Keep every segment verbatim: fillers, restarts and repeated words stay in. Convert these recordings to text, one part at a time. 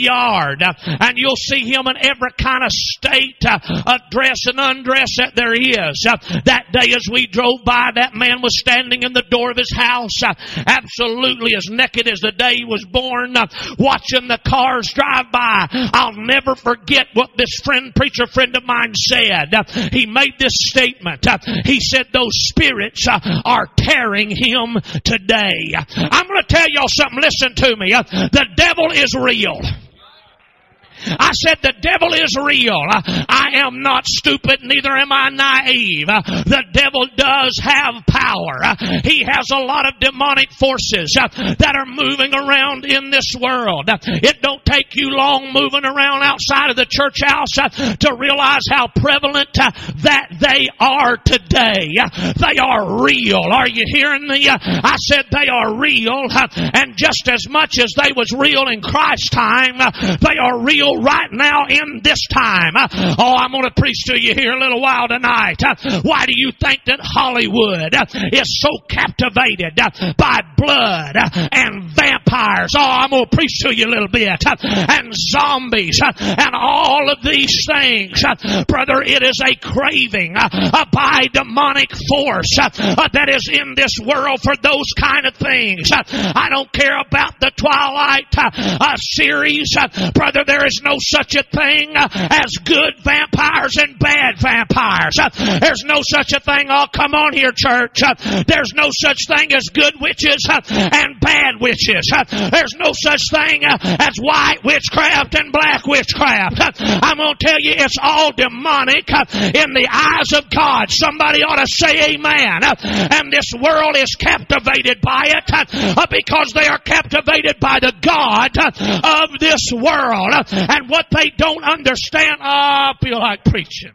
yard. And you'll see him in every kind of state of dress and undress that there is. That day as we drove by, that man was standing in the door of his house, absolutely as naked as the day he was born, watching the cars drive by. I'll never forget what this friend, preacher friend of mine said. He made this statement. He said, those spirits are tearing him today. I'm going to tell y'all something. Listen to me. The devil is real. I said the devil is real. I am not stupid, neither am I naive. The devil does have power. He has a lot of demonic forces that are moving around in this world. It don't take you long moving around outside of the church house to realize how prevalent that they are today. They are real. Are you hearing me? I said they are real, and just as much as they was real in Christ's time, they are real right now in this time. Oh, I'm going to preach to you here a little while tonight. Why do you think that Hollywood is so captivated by blood and vampires? Oh, I'm going to preach to you a little bit. And zombies and all of these things. Brother, it is a craving by demonic force that is in this world for those kind of things. I don't care about the Twilight series. Brother, there is no such a thing as good vampires and bad vampires. There's no such a thing. Oh, come on here, church. There's no such thing as good witches and bad witches. There's no such thing as white witchcraft and black witchcraft. I'm going to tell you, it's all demonic in the eyes of God. Somebody ought to say amen. And this world is captivated by it because they are captivated by the God of this world. And what they don't understand, oh, I feel like preaching.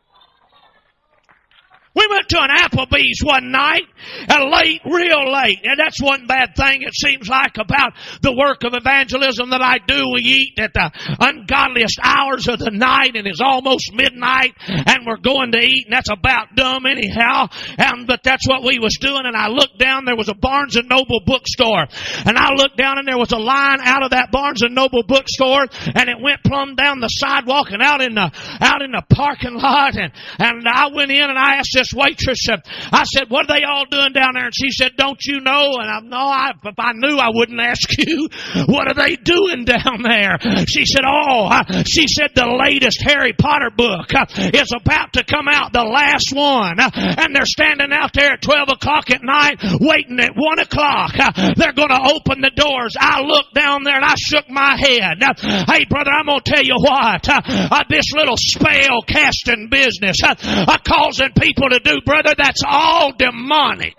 We went to an Applebee's one night, uh, late, real late. And that's one bad thing it seems like about the work of evangelism that I do. We eat at the ungodliest hours of the night, and it's almost midnight, and we're going to eat, and that's about dumb anyhow. And but that's what we was doing. And I looked down, there was a Barnes and Noble bookstore. And I looked down, and there was a line out of that Barnes and Noble bookstore, and it went plumb down the sidewalk and out in the out in the parking lot. And, and I went in, and I asked this waitress, uh, I said, what are they all doing down there? And she said, don't you know? And I no, I, if I knew, I wouldn't ask you. What are they doing down there? She said, oh, uh, she said the latest Harry Potter book uh, is about to come out, the last one. Uh, and they're standing out there at twelve o'clock at night, waiting at one o'clock. Uh, they're going to open the doors. I looked down there and I shook my head. Uh, hey, brother, I'm going to tell you what. Uh, uh, this little spell casting business, uh, uh, causing people to do, brother, that's all demonic.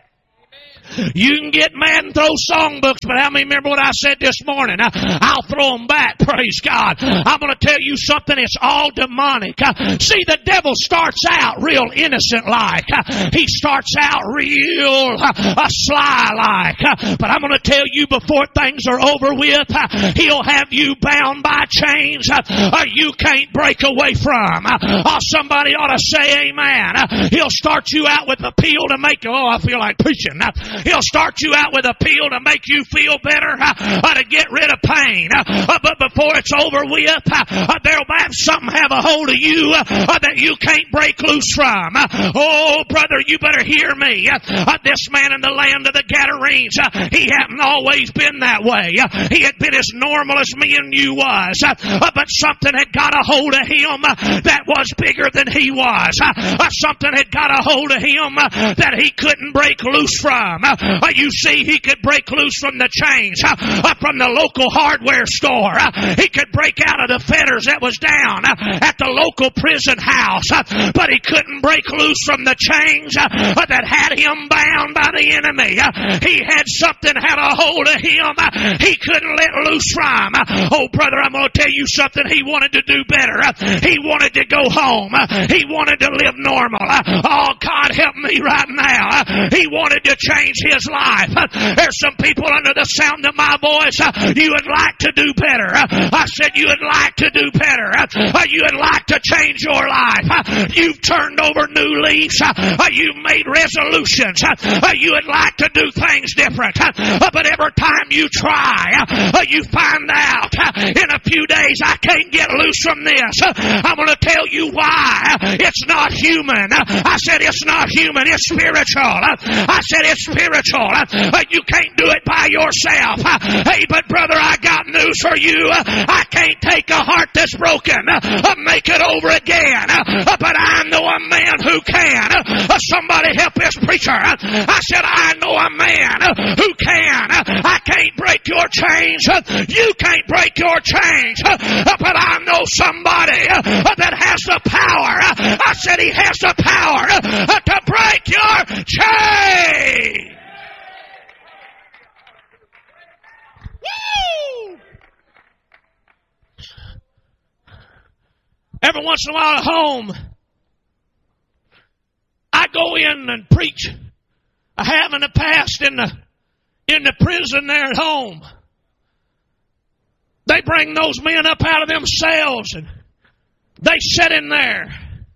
You can get mad and throw songbooks, but how many remember what I said this morning? I'll throw them back, praise God. I'm going to tell you something, it's all demonic. See, the devil starts out real innocent-like. He starts out real uh, sly-like. But I'm going to tell you, before things are over with, he'll have you bound by chains uh, you can't break away from. Uh, somebody ought to say amen. He'll start you out with a pill to make you, oh, I feel like preaching. He'll start you out with a pill to make you feel better, uh, to get rid of pain. Uh, but before it's over with, uh, there'll have something have a hold of you uh, that you can't break loose from. Uh, oh, brother, you better hear me. Uh, this man in the land of the Gadarenes, uh, he hadn't always been that way. Uh, he had been as normal as me and you was. Uh, uh, but something had got a hold of him uh, that was bigger than he was. Uh, uh, something had got a hold of him uh, that he couldn't break loose from. Uh, you see, he could break loose from the chains, uh, from the local hardware store. Uh, he could break out of the fetters that was down uh, at the local prison house. Uh, but he couldn't break loose from the chains uh, that had him bound by the enemy. Uh, he had something had a hold of him uh, he couldn't let loose from. Uh, oh, brother, I'm going to tell you something. He wanted to do better. Uh, he wanted to go home. Uh, he wanted to live normal. Uh, oh, God, help me right now. Uh, he wanted to change his life. There's some people under the sound of my voice. You would like to do better. I said you would like to do better. You would like to change your life. You've turned over new leaves. You've made resolutions. You would like to do things different. But every time you try, you find out in a few days I can't get loose from this. I'm going to tell you why. It's not human. I said it's not human. It's spiritual. I said it's spiritual. You can't do it by yourself. Hey, but brother, I got news for you. I can't take a heart that's broken and make it over again. But I know a man who can. Somebody help this preacher. I said I know a man who can. I can't break your chains. You can't break your chains. But I know somebody that has the power. I said he has the power to break your chains. Woo! Every once in a while at home, I go in and preach. I have in the past in the in the prison there at home. They bring those men up out of them cells and they sit in there.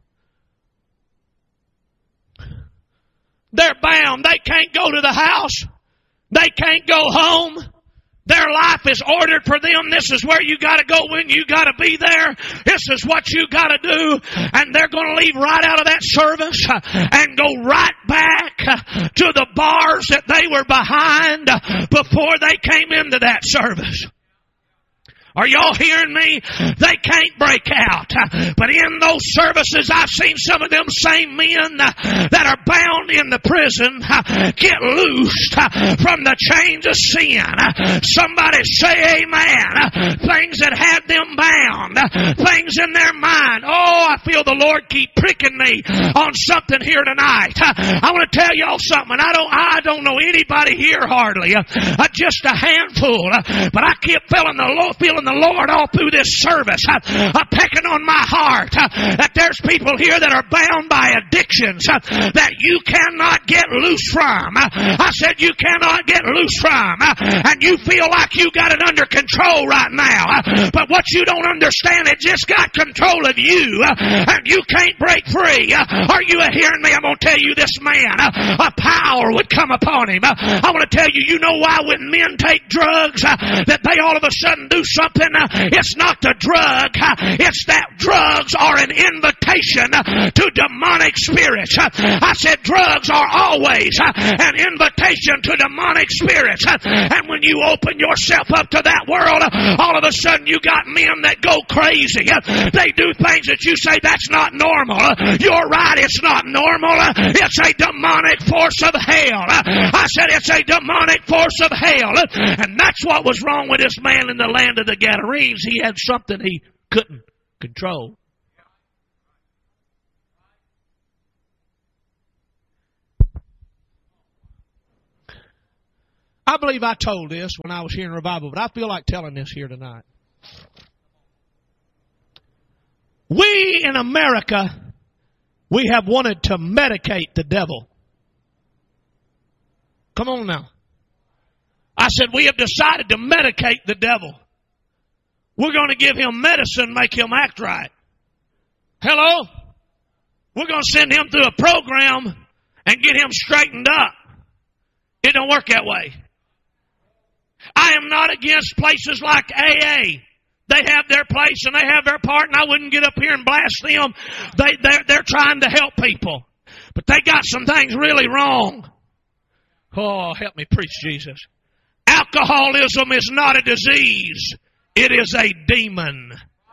They're bound. They can't go to the house. They can't go home. Their life is ordered for them. This is where you got to go when you got to be there. This is what you got to do. And they're going to leave right out of that service and go right back to the bars that they were behind before they came into that service. Are y'all hearing me? They can't break out. But in those services, I've seen some of them same men that are bound in the prison get loosed from the chains of sin. Somebody say amen. Things that had them bound. Things in their mind. Oh, I feel the Lord keep pricking me on something here tonight. I want to tell y'all something. I don't, I don't know anybody here hardly. Uh, just a handful. But I keep feeling the Lord, feeling the Lord all through this service, uh, uh, pecking on my heart, uh, that there's people here that are bound by addictions uh, that you cannot get loose from. Uh, I said you cannot get loose from, uh, and you feel like you got it under control right now. Uh, but what you don't understand, it just got control of you, uh, and you can't break free. Uh, are you hearing me? I'm going to tell you, this man, uh, a power would come upon him. Uh, I want to tell you, you know why when men take drugs, uh, that they all of a sudden do something? Uh, It's not the drug. It's that drugs are an invitation to demonic spirits. I said drugs are always an invitation to demonic spirits. And when you open yourself up to that world, all of a sudden you got men that go crazy. They do things that you say that's not normal. You're right, it's not normal. It's a demonic force of hell. I said it's a demonic force of hell. And that's what was wrong with this man in the land of the Gadarenes. He had something he couldn't control. I believe I told this when I was here in revival, but I feel like telling this here tonight. We in America, we have wanted to medicate the devil. Come on now. I said we have decided to medicate the devil. We're going to give him medicine, make him act right. Hello? We're going to send him through a program and get him straightened up. It don't work that way. I am not against places like A A. They have their place and they have their part, and I wouldn't get up here and blast them. They, they're, they're trying to help people. But they got some things really wrong. Oh, help me preach Jesus. Alcoholism is not a disease. It is a demon.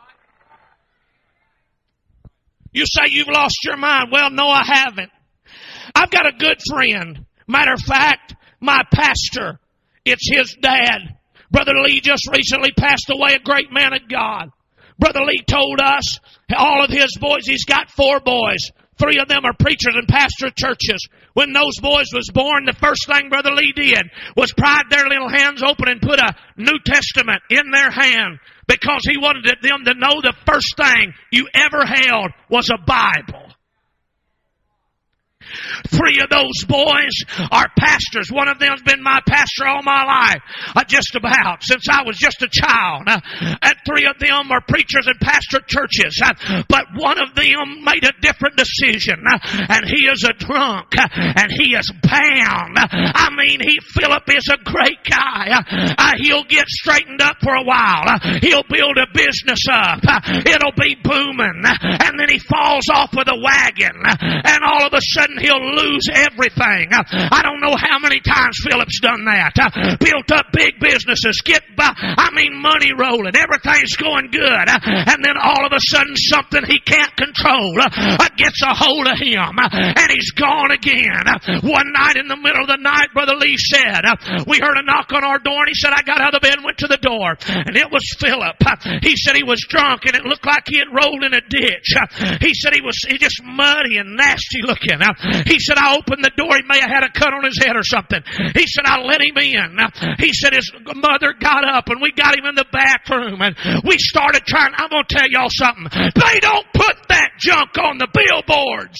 You say you've lost your mind. Well, no, I haven't. I've got a good friend. Matter of fact, my pastor, it's his dad. Brother Lee just recently passed away, a great man of God. Brother Lee told us all of his boys, he's got four boys. Three of them are preachers and pastor churches. When those boys was born, the first thing Brother Lee did was pried their little hands open and put a New Testament in their hand, because he wanted them to know the first thing you ever held was a Bible. Three of those boys are pastors. One of them's been my pastor all my life, uh, just about, since I was just a child. Uh, and three of them are preachers and pastor churches. Uh, but one of them made a different decision. Uh, and he is a drunk. Uh, and he is bound. Uh, I mean, he, Philip is a great guy. Uh, uh, he'll get straightened up for a while. Uh, he'll build a business up. Uh, it'll be booming. Uh, and then he falls off with a wagon. Uh, and all of a sudden he'll lose everything. Uh, I don't know how many times Philip's done that. Uh, built up big businesses. Get by, I mean, money rolling. Everything's going good. Uh, and then all of a sudden something he can't control uh, gets a hold of him. Uh, and he's gone again. Uh, one night in the middle of the night, Brother Lee said, uh, we heard a knock on our door, and he said, I got out of bed and went to the door. And it was Philip. Uh, he said he was drunk, and it looked like he had rolled in a ditch. Uh, he said he was he just muddy and nasty looking. Uh, he said, I opened the door. He may have had a cut on his head or something. He said, I let him in. Uh, he said his mother got up, and we got him in the bathroom, and we started trying. I'm going to tell y'all something. They don't put that junk on the billboards.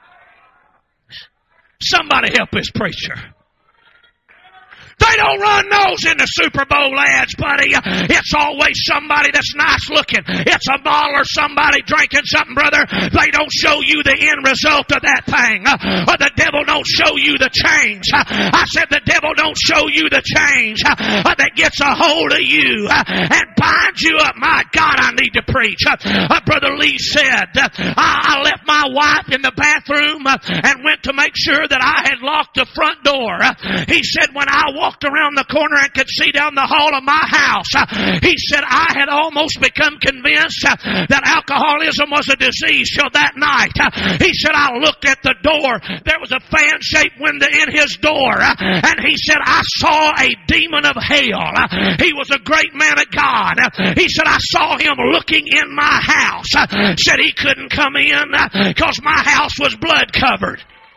Somebody help this preacher. They don't run those in the Super Bowl ads, buddy. It's always somebody that's nice looking. It's a model or somebody drinking something, brother. They don't show you the end result of that thing. Or the devil don't show you the change. I said the devil don't show you the change that gets a hold of you and binds you up. My God, I need to preach. Brother Lee said, I left my wife in the bathroom and went to make sure that I had locked the front door. He said, when I walked around the corner and could see down the hall of my house, he said, I had almost become convinced that alcoholism was a disease till that night. He said, I looked at the door. There was a fan-shaped window in his door, and he said, I saw a demon of hell. He was a great man of God. He said, I saw him looking in my house. Said he couldn't come in because my house was blood covered.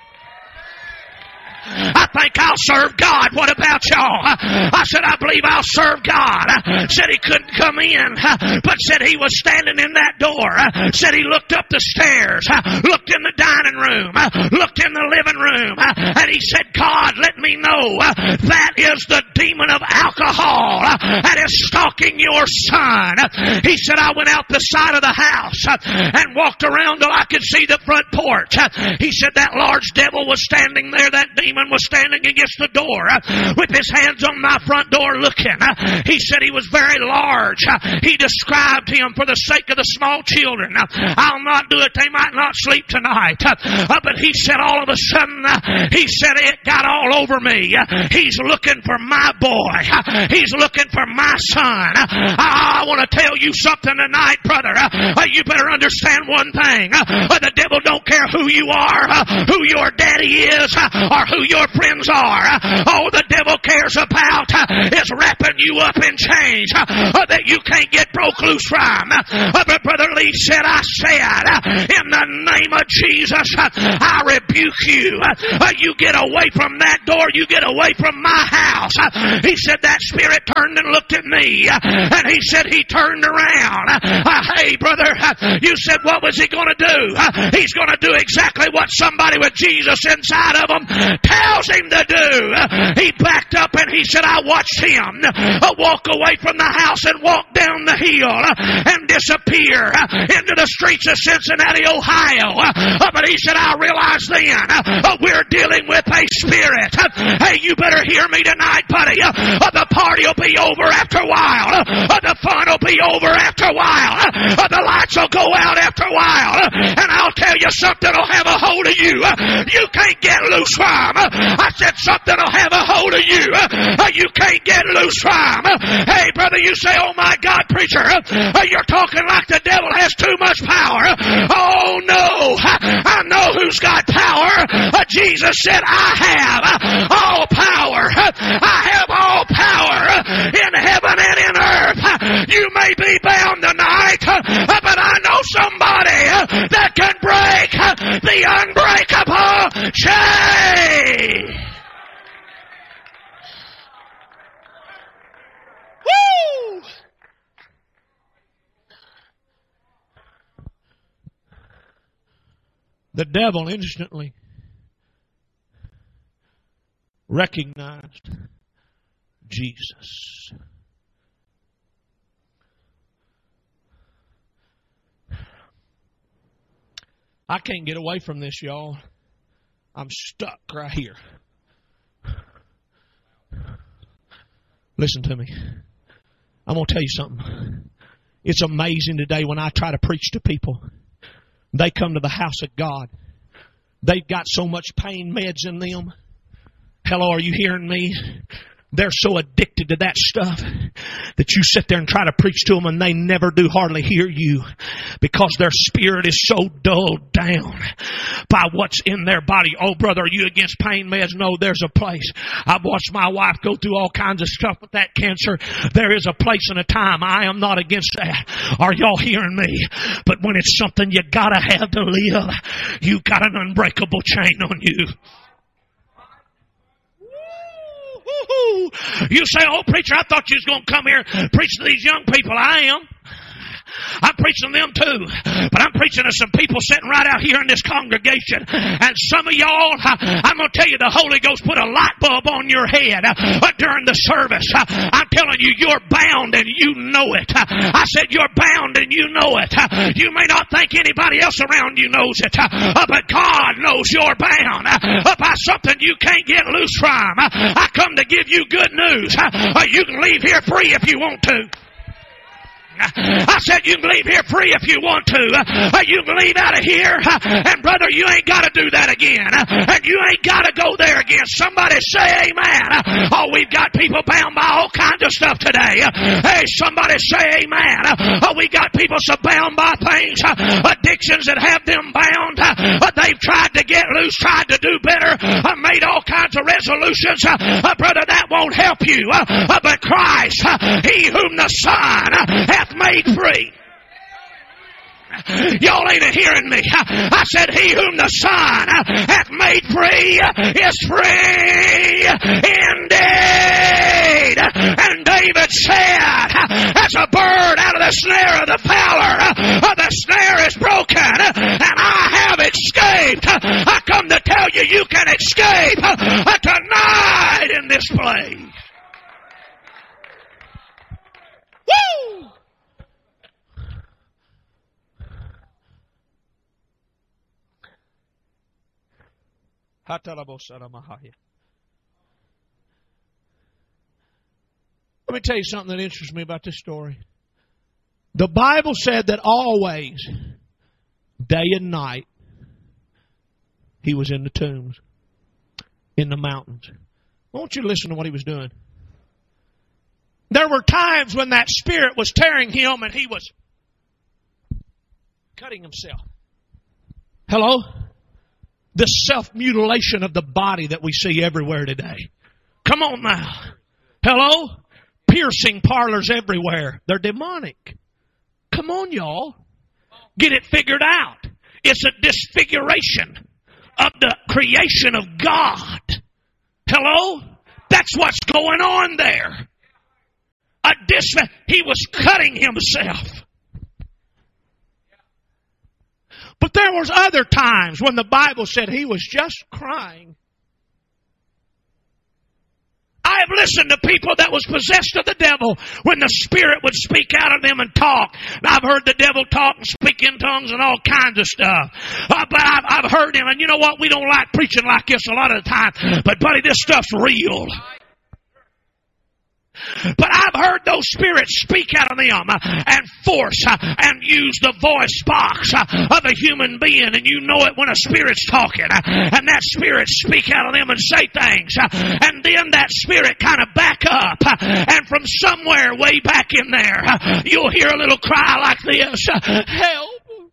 I think I'll serve God. What about y'all? I said, I believe I'll serve God. Said he couldn't come in, but said he was standing in that door. Said he looked up the stairs, looked in the dining room, looked in the living room, and he said, God, let me know that is the demon of alcohol that is stalking your son. He said, I went out the side of the house and walked around till I could see the front porch. He said, that large devil was standing there, that demon was standing against the door uh, with his hands on my front door looking. Uh, he said he was very large. Uh, he described him for the sake of the small children. Uh, I'll not do it. They might not sleep tonight. Uh, uh, but he said all of a sudden, uh, he said it got all over me. Uh, he's looking for my boy. Uh, he's looking for my son. Uh, I, I want to tell you something tonight, brother. Uh, uh, you better understand one thing. Uh, uh, the devil don't care who you are, uh, who your daddy is, uh, or who your friends are. All the devil cares about is wrapping you up in chains that you can't get broke loose from. But Brother Lee said, I said, in the name of Jesus, I rebuke you. You get away from that door. You get away from my house. He said that spirit turned and looked at me, and he said he turned around. Hey, brother, you said what was he going to do? He's going to do exactly what somebody with Jesus inside of him tells him to do. He backed up and he said, I watched him walk away from the house and walk down the hill and disappear into the streets of Cincinnati, Ohio. But he said, I realized then we're dealing with a spirit. Hey, you better hear me tonight, buddy. The party will be over after a while. The fun will be over after a while. The lights will go out after a while. And I'll tell you, something will have a hold of you. You can't get loose from. I said something will have a hold of you. You can't get loose from. Hey, brother, you say, oh my God, preacher, you're talking like the devil has too much power. Oh no, I know who's got power. Jesus said, I have all power. I have all power in heaven and in earth. You may be bound tonight, but I know somebody that can break the unbreakable chain. Woo! The devil instantly recognized Jesus. I can't get away from this, y'all. I'm stuck right here. Listen to me. I'm going to tell you something. It's amazing today when I try to preach to people. They come to the house of God. They've got so much pain meds in them. Hello, are you hearing me? They're so addicted to that stuff that you sit there and try to preach to them and they never do hardly hear you because their spirit is so dulled down by what's in their body. Oh, brother, are you against pain meds? No, there's a place. I've watched my wife go through all kinds of stuff with that cancer. There is a place and a time. I am not against that. Are y'all hearing me? But when it's something you gotta have to live, you got an unbreakable chain on you. You say, oh, preacher, I thought you was going to come here and preach to these young people. I am. I'm preaching to them too. But I'm preaching to some people sitting right out here in this congregation. And some of y'all, I'm going to tell you, the Holy Ghost put a light bulb on your head during the service. I'm telling you, you're bound and you know it. I said you're bound and you know it. You may not think anybody else around you knows it, but God knows you're bound by something you can't get loose from. I come to give you good news. You can leave here free if you want to. I said you can leave here free if you want to. You can leave out of here. And brother, you ain't got to do that again. And you ain't got to go there again. Somebody say amen. Oh, we've got people bound by all kinds of stuff today. Hey, somebody say amen. Oh, we got people so bound by things, addictions that have them bound. They've tried to get loose, tried to do better, made all kinds of resolutions. Brother, that won't help you. But Christ, He whom the Son hath made free. Y'all ain't hearing me. I said, He whom the Son hath made free is free indeed. And David said, as a bird out of the snare of the fowler, the snare is broken, and I have escaped. I come to tell you, you can escape tonight in this place. Woo! Let me tell you something that interests me about this story. The Bible said that always, day and night, He was in the tombs, in the mountains. I want you to listen to what He was doing. There were times when that spirit was tearing him and he was cutting himself. Hello? The self-mutilation of the body that we see everywhere today. Come on now. Hello? Piercing parlors everywhere. They're demonic. Come on, y'all. Get it figured out. It's a disfiguration of the creation of God. Hello? That's what's going on there. A dis- he was cutting himself. But there was other times when the Bible said he was just crying. I have listened to people that was possessed of the devil when the Spirit would speak out of them and talk. And I've heard the devil talk and speak in tongues and all kinds of stuff. Uh, but I've, I've heard him. And you know what? We don't like preaching like this a lot of the time. But buddy, this stuff's real. But I've heard those spirits speak out of them and force and use the voice box of a human being. And you know it when a spirit's talking. And that spirit speak out of them and say things. And then that spirit kind of back up. And from somewhere way back in there, you'll hear a little cry like this. Help!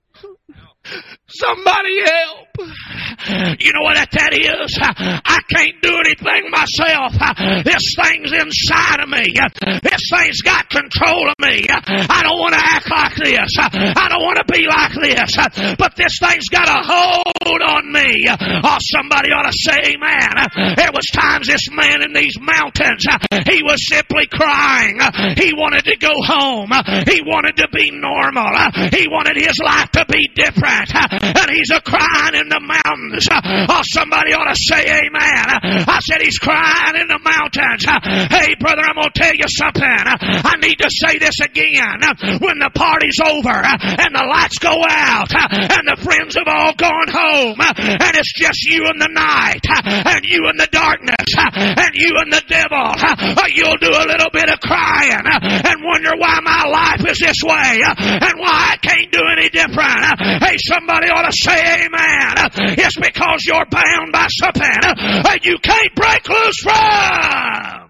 Somebody help. You know what that is? I can't do anything myself. This thing's inside of me. This thing's got control of me. I don't want to act like this. I don't want to be like this. But this thing's got a hold on me. Oh, somebody ought to say amen. There was times this man in these mountains, he was simply crying. He wanted to go home. He wanted to be normal. He wanted his life to be different. And he's a crying in the mountains. Oh, somebody ought to say amen. I said he's crying in the mountains. Hey, brother, I'm going to tell you something. I need to say this again. When the party's over and the lights go out and the friends have all gone home and it's just you and the night and you and the darkness and you and the devil, you'll do a little bit of crying and wonder why my life is this way and why I can't do any different. Hey, somebody ought to say amen. It's because you're bound by something that you can't break loose from.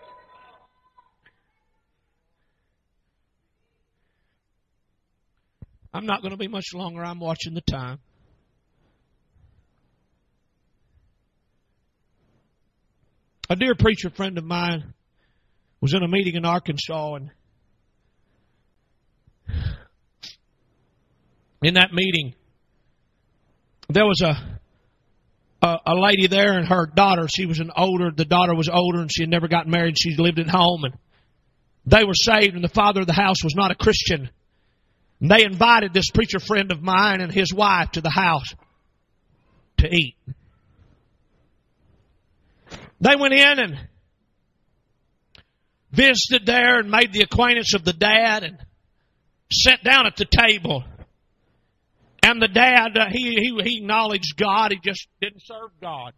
I'm not going to be much longer. I'm watching the time. A dear preacher friend of mine was in a meeting in Arkansas, and in that meeting, there was a, a a lady there and her daughter. She was an older, the daughter was older and she had never gotten married. She lived at home and they were saved, and the father of the house was not a Christian. And they invited this preacher friend of mine and his wife to the house to eat. They went in and visited there and made the acquaintance of the dad and sat down at the table. And the dad, uh, he, he he acknowledged God. He just didn't serve God.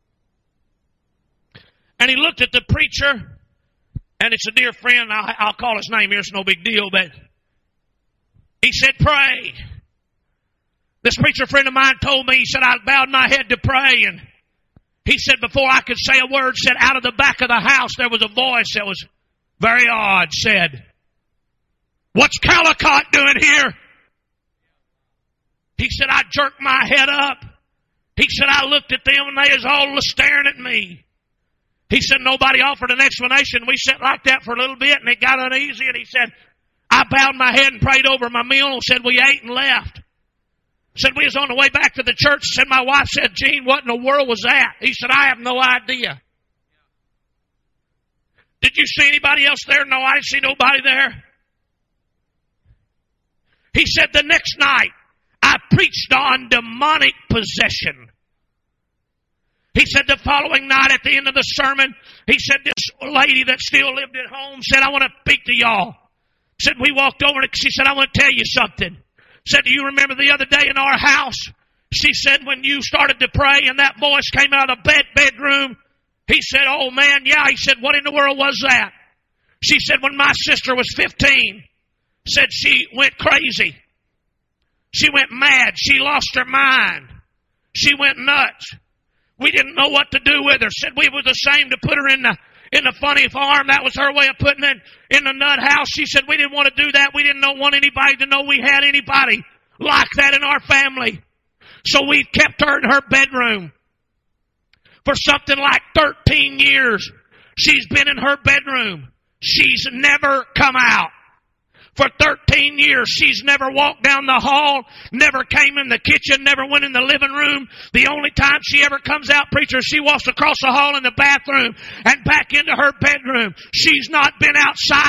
And he looked at the preacher, and it's a dear friend. I'll, I'll call his name here. It's no big deal. But he said, pray. This preacher friend of mine told me, he said, I bowed my head to pray. And he said, before I could say a word, said, out of the back of the house, there was a voice that was very odd, said, what's Calicott doing here? He said, I jerked my head up. He said, I looked at them and they was all staring at me. He said, nobody offered an explanation. We sat like that for a little bit and it got uneasy. And he said, I bowed my head and prayed over my meal and said, we ate and left. Said, we was on the way back to the church. Said, my wife said, Gene, what in the world was that? He said, I have no idea. Did you see anybody else there? No, I didn't see nobody there. He said, the next night, I preached on demonic possession. He said the following night at the end of the sermon, he said this lady that still lived at home said, I want to speak to y'all. Said we walked over and she said, I want to tell you something. Said, do you remember the other day in our house? She said, when you started to pray and that voice came out of the bed, bedroom. He said, oh man, yeah. He said, what in the world was that? She said, when my sister was fifteen, said she went crazy. She went mad. She lost her mind. She went nuts. We didn't know what to do with her. Said we were the same to put her in the in the funny farm. That was her way of putting it in the nut house. She said we didn't want to do that. We didn't know, want anybody to know we had anybody like that in our family. So we kept her in her bedroom for something like thirteen years. She's been in her bedroom. She's never come out. For thirteen years, she's never walked down the hall, never came in the kitchen, never went in the living room. The only time she ever comes out, preacher, she walks across the hall in the bathroom and back into her bedroom. She's not been outside